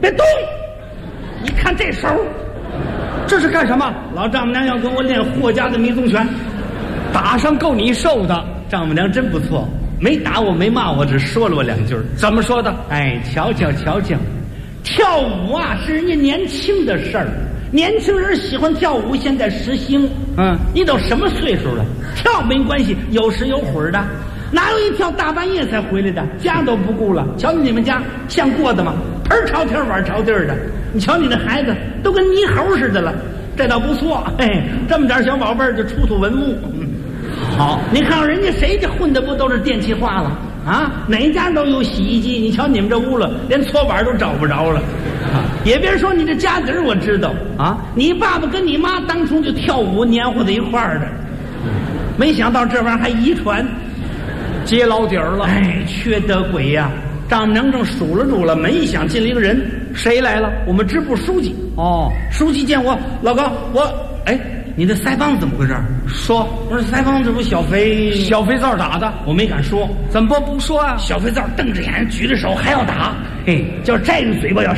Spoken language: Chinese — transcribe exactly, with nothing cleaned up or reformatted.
别动！你看这手， 这是干什么？ 老丈母娘要跟我练霍家的迷踪拳， 打上够你受的。 丈母娘真不错，没打我，没骂我，只说了我两句。 怎么说的？ 哎，瞧瞧瞧瞧，跳舞啊是人家年轻的事儿，年轻人喜欢跳舞，现在时兴。 嗯， 你都什么岁数了？跳没关系，有时有会儿的。哪有一跳大半夜才回来的？家都不顾了。瞧你们家像过的吗？盆朝天碗朝地儿的。你瞧你那孩子都跟泥猴似的了，这倒不错。嘿，这么点小宝贝儿就出土文物。嗯，好，你看看人家谁家混的不都是电气化了啊？哪家都有洗衣机。你瞧你们这屋了，连搓板都找不着了。啊，也别说你这家底儿，我知道啊。你爸爸跟你妈当初就跳舞黏糊在一块儿的，没想到这玩意儿还遗传。 接老底儿了。 哎，缺德鬼呀！丈母娘正数落住了，门一响，进了一个人。谁来了？我们支部书记。 哦， 书记见我，老高，我哎，你的腮帮怎么回事？说，我说腮帮这不小肥小肥皂打的， 我没敢说。 怎么不说啊？ 小肥皂瞪着眼，举着手还要打。嘿，叫摘着嘴巴要